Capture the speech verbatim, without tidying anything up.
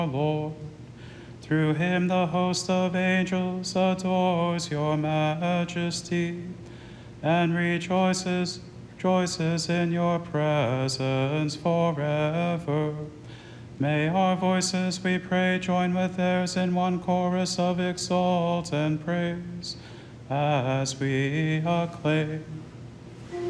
Lord. Through him the host of angels adores your majesty and rejoices, rejoices in your presence forever. May our voices, we pray, join with theirs in one chorus of exalt and praise as we acclaim.